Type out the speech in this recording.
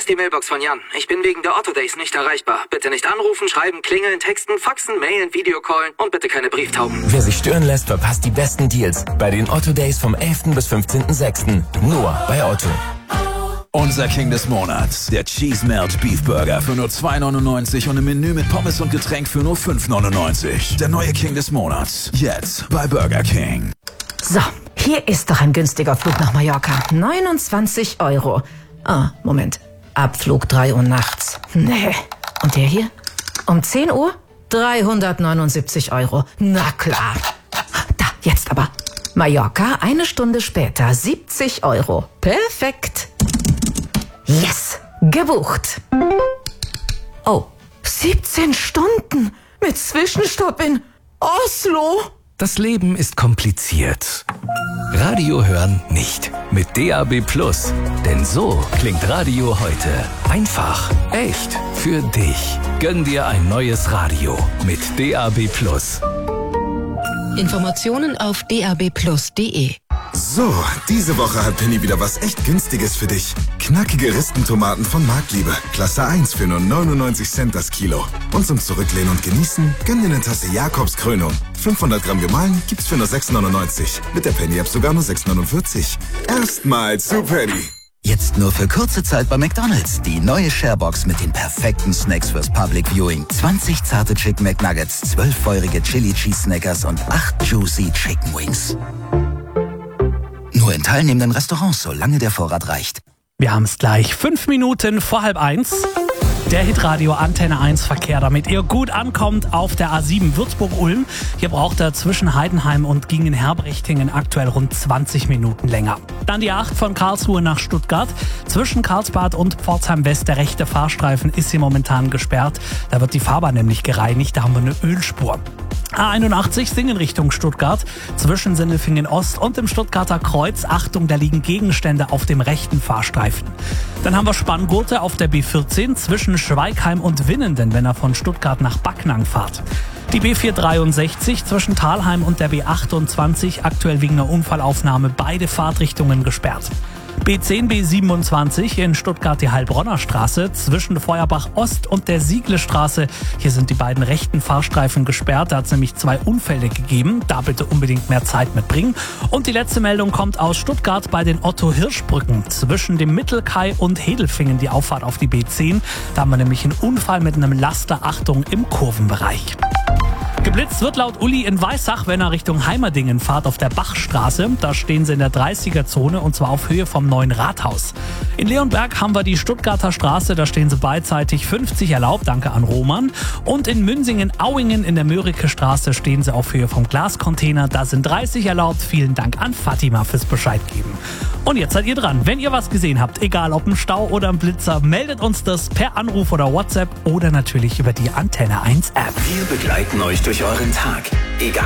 ist die Mailbox von Jan. Ich bin wegen der Otto Days nicht erreichbar. Bitte nicht anrufen, schreiben, klingeln, texten, faxen, mailen, Videocallen und bitte keine Brieftauben. Wer sich stören lässt, verpasst die besten Deals bei den Otto Days vom 11. bis 15.06. Nur bei Otto. Unser King des Monats, der Cheese Melt Beef Burger für nur 2,99 und im Menü mit Pommes und Getränk für nur 5,99. Der neue King des Monats, jetzt bei Burger King. So, hier ist doch ein günstiger Flug nach Mallorca. 29 €. Ah, Moment. Abflug 3 Uhr nachts. Nee. Und der hier? Um 10 Uhr? 379 €. Na klar. Da, jetzt aber. Mallorca, 1 Stunde später, 70 €. Perfekt. Yes, gebucht. Oh, 17 Stunden mit Zwischenstopp in Oslo. Das Leben ist kompliziert. Radio hören nicht. Mit DAB+. Denn so klingt Radio heute. Einfach, echt, für dich. Gönn dir ein neues Radio mit DAB+. Informationen auf dabplus.de. So, diese Woche hat Penny wieder was echt Günstiges für dich. Knackige Ristentomaten von Marktliebe. Klasse 1 für nur 99 Cent das Kilo. Und zum Zurücklehnen und Genießen, gönn dir eine Tasse Jakobs Krönung. 500 Gramm gemahlen gibt's für nur 6,99. Mit der Penny-App sogar nur 6,49. Erstmals zu Penny. Jetzt nur für kurze Zeit bei McDonald's. Die neue Sharebox mit den perfekten Snacks fürs Public Viewing. 20 zarte Chicken McNuggets, 12 feurige Chili Cheese Snackers und 8 juicy Chicken Wings. Nur in teilnehmenden Restaurants, solange der Vorrat reicht. Wir haben es gleich. 5 Minuten vor 12:30. Der Hitradio Antenne 1 Verkehr, damit ihr gut ankommt auf der A7 Würzburg-Ulm. Hier braucht er zwischen Heidenheim und Gingen-Herbrechtingen aktuell rund 20 Minuten länger. Dann die 8 von Karlsruhe nach Stuttgart. Zwischen Karlsbad und Pforzheim West, der rechte Fahrstreifen ist hier momentan gesperrt. Da wird die Fahrbahn nämlich gereinigt, da haben wir eine Ölspur. A81 Singen Richtung Stuttgart, zwischen Sindelfingen Ost und dem Stuttgarter Kreuz. Achtung, da liegen Gegenstände auf dem rechten Fahrstreifen. Dann haben wir Spanngurte auf der B14 zwischen Schweigheim und Winnenden, wenn er von Stuttgart nach Backnang fahrt. Die B463 zwischen Thalheim und der B28, aktuell wegen einer Unfallaufnahme beide Fahrtrichtungen gesperrt. B10, B27 in Stuttgart die Heilbronner Straße zwischen Feuerbach Ost und der Siegle-Straße. Hier sind die beiden rechten Fahrstreifen gesperrt. Da hat es nämlich 2 Unfälle gegeben. Da bitte unbedingt mehr Zeit mitbringen. Und die letzte Meldung kommt aus Stuttgart bei den Otto-Hirsch-Brücken. Zwischen dem Mittelkai und Hedelfingen die Auffahrt auf die B10. Da haben wir nämlich einen Unfall mit einem Laster. Achtung im Kurvenbereich. Geblitzt wird laut Uli in Weissach, wenn er Richtung Heimerdingen fahrt auf der Bachstraße. Da stehen sie in der 30er-Zone und zwar auf Höhe vom neuen Rathaus. In Leonberg haben wir die Stuttgarter Straße, da stehen sie beidseitig 50 erlaubt, danke an Roman. Und in Münsingen-Auingen in der Mörike Straße stehen sie auf Höhe vom Glascontainer, da sind 30 erlaubt. Vielen Dank an Fatima fürs Bescheid geben. Und jetzt seid ihr dran. Wenn ihr was gesehen habt, egal ob ein Stau oder ein Blitzer, meldet uns das per Anruf oder WhatsApp oder natürlich über die Antenne 1 App. Wir begleiten euch durch euren Tag. Egal